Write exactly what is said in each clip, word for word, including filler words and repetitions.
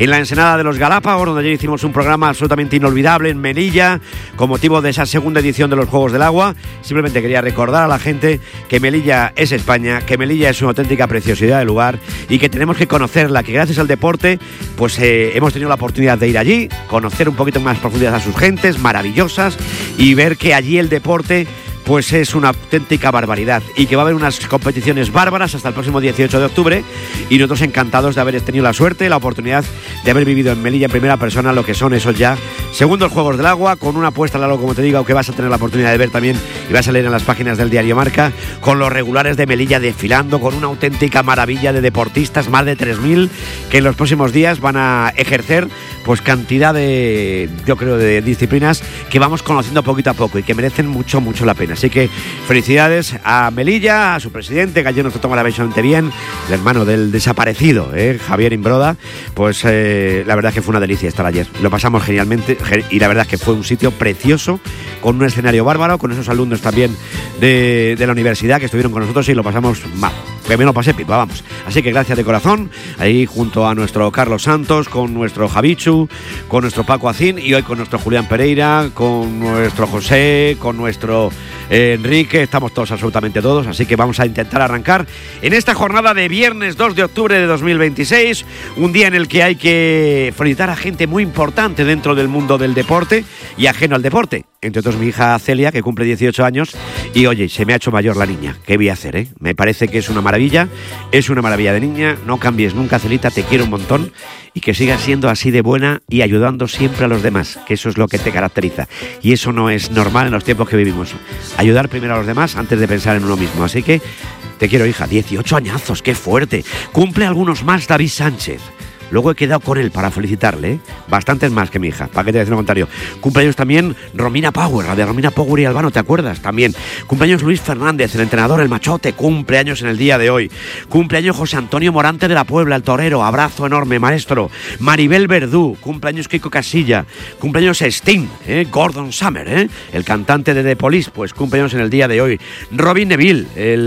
en la Ensenada de los Galápagos, donde ayer hicimos un programa absolutamente inolvidable en Melilla, con motivo de esa segunda edición de los Juegos del Agua. Simplemente quería recordar a la gente que Melilla es España, que Melilla es una auténtica preciosidad de lugar y que tenemos que conocerla, que gracias al deporte pues eh, hemos tenido la oportunidad de ir allí, conocer un poquito más profundidad a sus gentes maravillosas y ver que allí el deporte pues es una auténtica barbaridad y que va a haber unas competiciones bárbaras hasta el próximo dieciocho de octubre y nosotros encantados de haber tenido la suerte, la oportunidad de haber vivido en Melilla en primera persona lo que son esos ya segundos Juegos del Agua, con una apuesta largo, como te digo, que vas a tener la oportunidad de ver también y vas a leer en las páginas del diario Marca, con los regulares de Melilla desfilando, con una auténtica maravilla de deportistas, más de tres mil, que en los próximos días van a ejercer pues cantidad de, yo creo, de disciplinas que vamos conociendo poquito a poco y que merecen mucho, mucho la pena. Así que felicidades a Melilla, a su presidente, que ayer nos trató maravillosamente bien, el hermano del desaparecido, ¿eh? Javier Imbroda. Pues eh, la verdad es que fue una delicia estar ayer. Lo pasamos genialmente y la verdad es que fue un sitio precioso, con un escenario bárbaro, con esos alumnos también de, de la universidad que estuvieron con nosotros y lo pasamos mal. Que me lo pasé pipa, vamos. Así que gracias de corazón, ahí junto a nuestro Carlos Santos, con nuestro Javichu, con nuestro Paco Acín y hoy con nuestro Julián Pereira, con nuestro José, con nuestro eh, Enrique, estamos todos, absolutamente todos, así que vamos a intentar arrancar en esta jornada de viernes dos de octubre de dos mil veintiséis, un día en el que hay que felicitar a gente muy importante dentro del mundo del deporte y ajeno al deporte. Entre otros mi hija Celia, que cumple dieciocho años, y oye, se me ha hecho mayor la niña. ¿Qué voy a hacer, eh? Me parece que es una maravilla, es una maravilla de niña. No cambies nunca, Celita, te quiero un montón y que sigas siendo así de buena y ayudando siempre a los demás, que eso es lo que te caracteriza. Y eso no es normal en los tiempos que vivimos. Ayudar primero a los demás antes de pensar en uno mismo. Así que te quiero, hija. dieciocho añazos, qué fuerte. Cumple algunos más David Sánchez. Luego he quedado con él para felicitarle, ¿eh? Bastantes más que mi hija, para que te decir un comentario. Cumpleaños también Romina Power, la de Romina Power y Albano, ¿te acuerdas? También. Cumpleaños Luis Fernández, el entrenador, el machote, cumpleaños en el día de hoy. Cumpleaños José Antonio Morante de la Puebla, el torero, abrazo enorme, maestro. Maribel Verdú, cumpleaños Kiko Casilla. Cumpleaños Sting, ¿eh? Gordon Summer, ¿eh? El cantante de The Police, pues cumpleaños en el día de hoy. Robin Neville,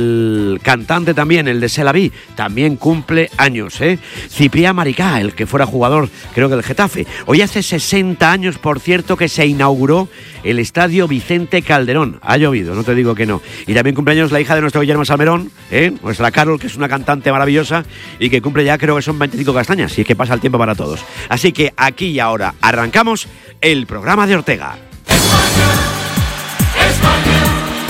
el cantante también, el de C'est la Vie, también cumple años, ¿eh? Ciprián Maricá, el que fuera jugador, creo que del Getafe. Hoy hace sesenta años, por cierto, que se inauguró el Estadio Vicente Calderón. Ha llovido, no te digo que no. Y también cumpleaños la hija de nuestro Guillermo Salmerón, ¿eh? Nuestra Carol, que es una cantante maravillosa y que cumple ya, creo que son veinticinco castañas, y es que pasa el tiempo para todos. Así que aquí y ahora arrancamos el programa de Ortega. España, España.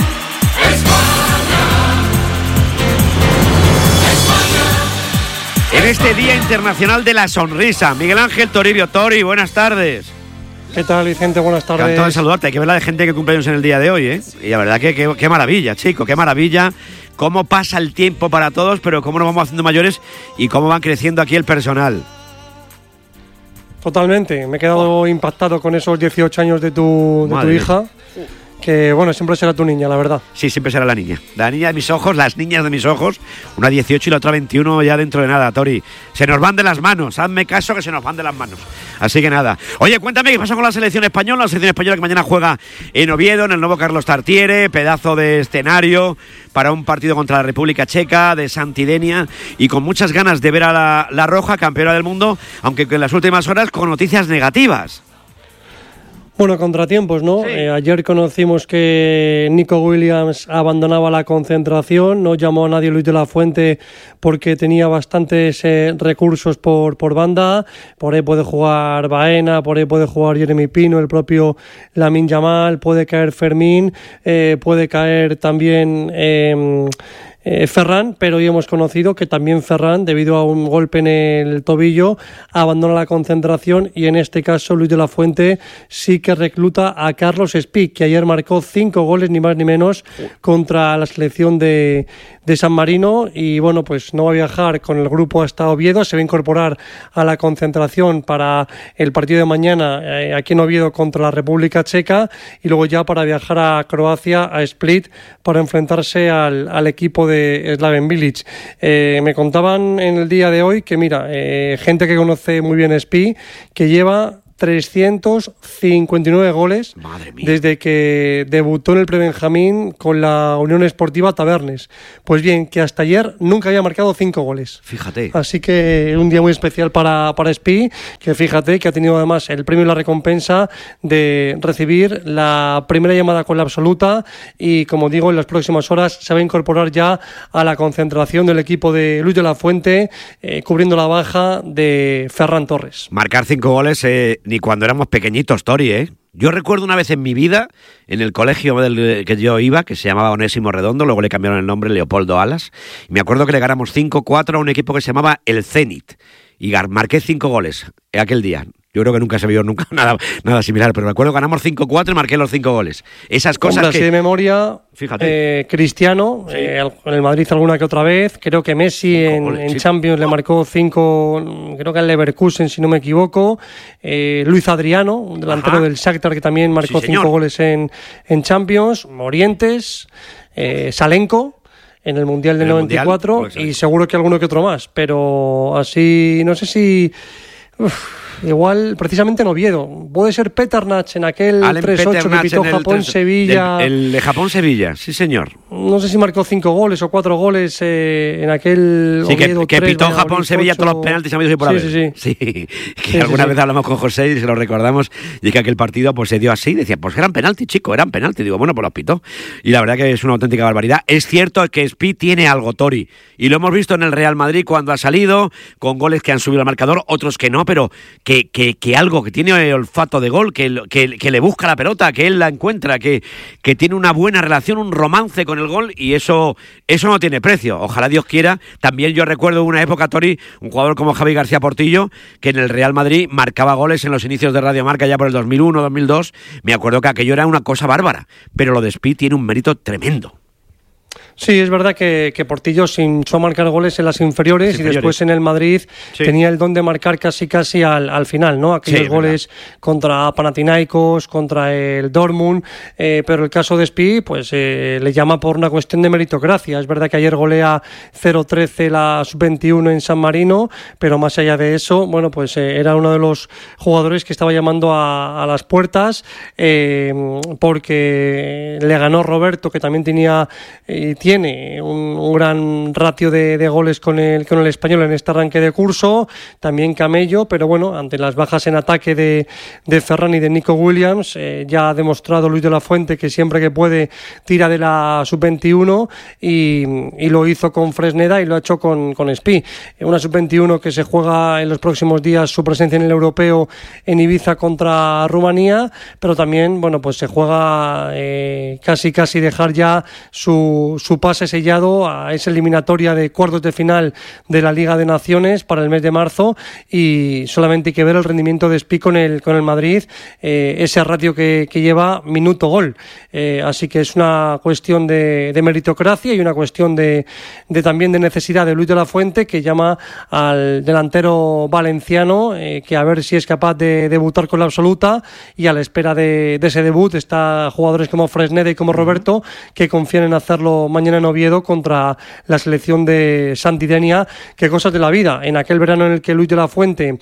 En este Día Internacional de la Sonrisa, Miguel Ángel Toribio. Tori, buenas tardes. ¿Qué tal, Vicente? Buenas tardes. Encantado de saludarte. Hay que ver la de gente que cumple años en el día de hoy, ¿eh? Y la verdad que qué maravilla, chico, qué maravilla. Cómo pasa el tiempo para todos, pero cómo nos vamos haciendo mayores y cómo van creciendo aquí el personal. Totalmente. Me he quedado oh. impactado con esos dieciocho años de tu, de tu hija. Que, bueno, siempre será tu niña, la verdad. Sí, siempre será la niña. La niña de mis ojos, las niñas de mis ojos. Una dieciocho y la otra veintiuno ya dentro de nada, Tori. Se nos van de las manos. Hazme caso que se nos van de las manos. Así que nada. Oye, cuéntame qué pasa con la selección española. La selección española que mañana juega en Oviedo, en el nuevo Carlos Tartiere. Pedazo de escenario para un partido contra la República Checa de Santidenia. Y con muchas ganas de ver a la, la Roja, campeona del mundo. Aunque en las últimas horas con noticias negativas. Bueno, contratiempos, ¿no? Sí. Eh, ayer conocimos que Nico Williams abandonaba la concentración, no llamó a nadie Luis de la Fuente porque tenía bastantes eh, recursos por, por banda. Por ahí puede jugar Baena, por ahí puede jugar Jeremy Pino, el propio Lamine Yamal, puede caer Fermín, eh, puede caer también... Eh, Eh, Ferran, pero hoy hemos conocido que también Ferran, debido a un golpe en el tobillo, abandona la concentración y en este caso Luis de la Fuente sí que recluta a Carlos Espí, que ayer marcó cinco goles ni más ni menos contra la selección de, de San Marino y bueno, pues no va a viajar con el grupo hasta Oviedo, se va a incorporar a la concentración para el partido de mañana eh, aquí en Oviedo contra la República Checa y luego ya para viajar a Croacia, a Split, para enfrentarse al, al equipo de de Slaven Village. Eh, me contaban en el día de hoy que, mira, eh, gente que conoce muy bien Espí, que lleva trescientos cincuenta y nueve goles desde que debutó en el prebenjamín con la Unión Esportiva Tabernes. Pues bien, que hasta ayer nunca había marcado cinco goles. Fíjate. Así que un día muy especial para, para Espí, que fíjate que ha tenido además el premio y la recompensa de recibir la primera llamada con la absoluta y, como digo, en las próximas horas se va a incorporar ya a la concentración del equipo de Luis de la Fuente, eh, cubriendo la baja de Ferran Torres. Marcar cinco goles eh, ni cuando éramos pequeñitos, Tori, ¿eh? Yo recuerdo una vez en mi vida, en el colegio del que yo iba, que se llamaba Onésimo Redondo, luego le cambiaron el nombre Leopoldo Alas, y me acuerdo que le ganamos cinco cuatro a un equipo que se llamaba el Zenit, y marqué cinco goles aquel día. Yo creo que nunca se vio nunca nada, nada similar, pero me acuerdo que ganamos cinco cuatro y marqué los cinco goles. Esas cosas Hombre, que... así de memoria, fíjate. Eh, Cristiano, sí. eh, en el Madrid alguna que otra vez. Creo que Messi en, goles, en sí. Champions le marcó cinco, creo que al Leverkusen, si no me equivoco. Eh, Luis Adriano, un delantero Ajá. del Shakhtar, que también marcó sí, cinco goles en, en Champions. Morientes, eh, Salenko en el Mundial del noventa y cuatro mundial, y seguro que alguno que otro más. Pero así, no sé si... Uf, igual, precisamente en Oviedo. Puede ser Peternach en aquel tres ocho que pitó Japón-Sevilla. El, el de Japón-Sevilla, sí señor. No sé si marcó cinco goles o cuatro goles eh, en aquel sí, Oviedo que, que pitó Japón-Sevilla todos los penaltis habidos y por haber. Sí, sí, sí. sí, que sí, alguna sí, vez sí. hablamos con José y se lo recordamos, y que aquel partido pues se dio así, decía, pues eran penaltis, chico, eran penaltis. Digo, bueno, pues los pitó. Y la verdad que es una auténtica barbaridad. Es cierto que Espí tiene algo, Tori, y lo hemos visto en el Real Madrid cuando ha salido, con goles que han subido al marcador, otros que no, pero que, que, que algo que tiene olfato de gol, que, que, que le busca la pelota, que él la encuentra, que, que tiene una buena relación, un romance con el gol, y eso, eso no tiene precio. Ojalá Dios quiera. También yo recuerdo una época, Tori, un jugador como Javi García Portillo, que en el Real Madrid marcaba goles en los inicios de Radio Marca ya por el dos mil uno, dos mil dos. Me acuerdo que aquello era una cosa bárbara, pero lo de Espí tiene un mérito tremendo. Sí, es verdad que, que Portillo se hinchó a marcar goles en las inferiores, las inferiores y después en el Madrid sí. tenía el don de marcar casi casi al, al final, ¿no? Aquellos sí, goles verdad. Contra Panathinaikos, contra el Dortmund, eh, pero el caso de Espí pues eh, le llama por una cuestión de meritocracia. Es verdad que ayer golea cero trece la sub veintiuno en San Marino, pero más allá de eso, bueno, pues eh, era uno de los jugadores que estaba llamando a, a las puertas, eh, porque le ganó Roberto, que también tenía... Eh, tiene un, un gran ratio de, de goles con el, con el Español en este arranque de curso, también Camello, pero bueno, ante las bajas en ataque de, de Ferran y de Nico Williams, eh, ya ha demostrado Luis de la Fuente que siempre que puede tira de la sub veintiuno y, y lo hizo con Fresneda y lo ha hecho con, con Espí. Una sub veintiuno que se juega en los próximos días su presencia en el europeo en Ibiza contra Rumanía, pero también, bueno, pues se juega eh, casi casi dejar ya su, su pase sellado a esa eliminatoria de cuartos de final de la Liga de Naciones para el mes de marzo, y solamente hay que ver el rendimiento de Espí con el, con el Madrid, eh, ese ratio que, que lleva minuto gol, eh, así que es una cuestión de, de meritocracia y una cuestión de, de también de necesidad de Luis de la Fuente, que llama al delantero valenciano, eh, que a ver si es capaz de debutar con la absoluta, y a la espera de, de ese debut está jugadores como Fresneda y como Roberto, que confían en hacerlo mañana en Oviedo contra la selección de Santidenia. Qué cosas de la vida. En aquel verano en el que Luis de la Fuente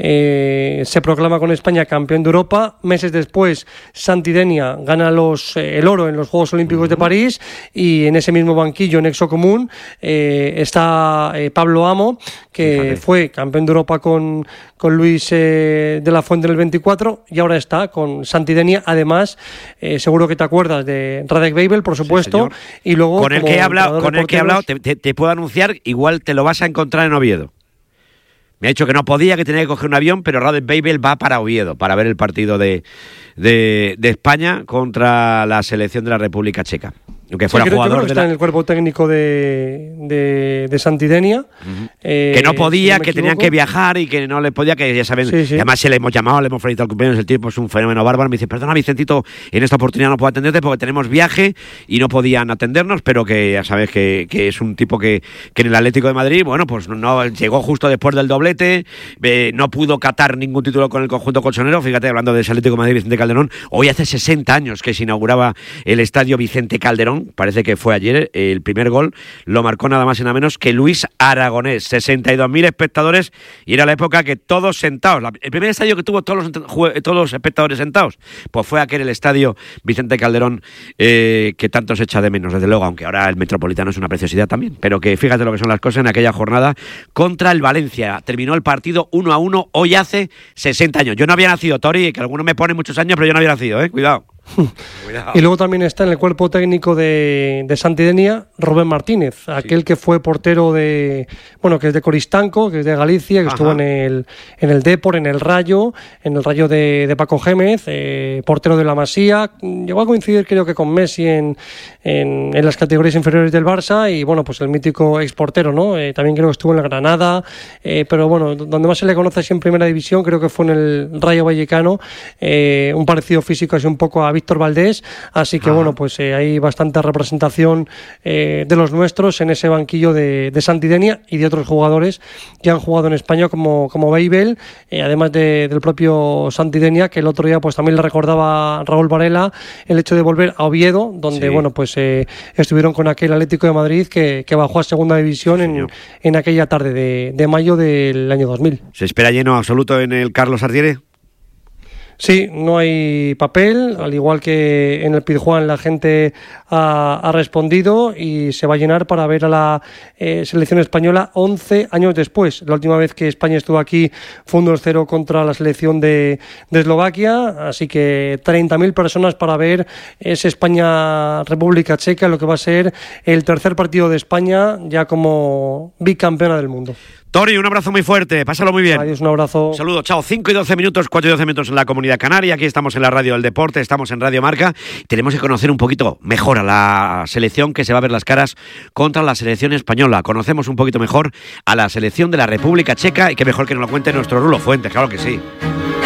eh, se proclama con España campeón de Europa, meses después Santidenia gana los, eh, el oro en los Juegos Olímpicos de París, y en ese mismo banquillo, en Nexo Común, eh, está eh, Pablo Amo, que Fíjate. fue campeón de Europa con, con Luis eh, de la Fuente en el veinticuatro, y ahora está con Santidenia. Además, eh, seguro que te acuerdas de Radek Babel, por supuesto, sí, y luego con el que he hablado, con el que he hablado te, te, te puedo anunciar, igual te lo vas a encontrar en Oviedo. Me ha dicho que no podía, que tenía que coger un avión, pero Radek Babel va para Oviedo para ver el partido de, de, de España contra la selección de la República Checa. Aunque fuera sí, creo, jugador creo que de la... está en el cuerpo técnico de, de, de Santidenia. Uh-huh. eh, que no podía, si no que equivoco. tenían que viajar y que no les podía, que ya saben. Sí, sí. Además, se le hemos llamado, le hemos felicitado el cumpleaños, el tipo es un fenómeno bárbaro. Me dice, perdona, Vicentito, en esta oportunidad no puedo atenderte porque tenemos viaje y no podían atendernos, pero que ya sabes que, que es un tipo que, que en el Atlético de Madrid, bueno, pues no llegó justo después del doblete, eh, no pudo catar ningún título con el conjunto colchonero. Fíjate, hablando de ese Atlético de Madrid, Vicente Calderón, hoy hace sesenta años que se inauguraba el estadio Vicente Calderón, Calderón, parece que fue ayer, el primer gol lo marcó nada más y nada menos que Luis Aragonés, sesenta y dos mil espectadores, y era la época que todos sentados, el primer estadio que tuvo todos los, todos los espectadores sentados, pues fue aquel el estadio Vicente Calderón, eh, que tanto se echa de menos, desde luego, aunque ahora el Metropolitano es una preciosidad también, pero que fíjate lo que son las cosas en aquella jornada contra el Valencia. Terminó el partido uno a uno, hoy hace sesenta años. Yo no había nacido, Tori, que algunos me ponen muchos años, pero yo no había nacido, eh, cuidado. Cuidado. Y luego también está en el cuerpo técnico de, de Santidenia Rubén Martínez, sí. aquel que fue portero de, bueno, que es de Coristanco, que es de Galicia, que Ajá. estuvo en el en el Depor, en el Rayo, en el Rayo de, de Paco Gémez, eh, portero de la Masía, llegó a coincidir creo que con Messi en, en, en las categorías inferiores del Barça, y bueno, pues el mítico exportero, ¿no? Eh, también creo que estuvo en la Granada, eh, pero bueno, donde más se le conoce así en primera división creo que fue en el Rayo Vallecano, eh, un parecido físico así un poco a Víctor Valdés, así que Ajá. bueno, pues eh, hay bastante representación eh, de los nuestros en ese banquillo de, de Santidenia y de otros jugadores que han jugado en España como, como Beibel, eh, además de, del propio Santidenia, que el otro día pues también le recordaba a Raúl Varela el hecho de volver a Oviedo, donde sí. bueno, pues eh, estuvieron con aquel Atlético de Madrid que, que bajó a segunda división sí, en, en aquella tarde de, de mayo del año dos mil. ¿Se espera lleno absoluto en el Carlos Artiere? Sí, no hay papel, al igual que en el Pizjuán la gente ha, ha respondido y se va a llenar para ver a la eh, selección española once años después. La última vez que España estuvo aquí fue un dos cero contra la selección de, de Eslovaquia, así que treinta mil personas para ver ese España-República Checa, lo que va a ser el tercer partido de España ya como bicampeona del mundo. Tori, un abrazo muy fuerte, pásalo muy bien. Adiós, un abrazo. Un saludo, chao. cinco y doce minutos, cuatro y doce minutos en la Comunidad Canaria. Aquí estamos en la Radio del Deporte, estamos en Radio Marca. Tenemos que conocer un poquito mejor a la selección que se va a ver las caras contra la selección española. Conocemos un poquito mejor a la selección de la República Checa y que mejor que nos lo cuente nuestro Rulo Fuentes, claro que sí.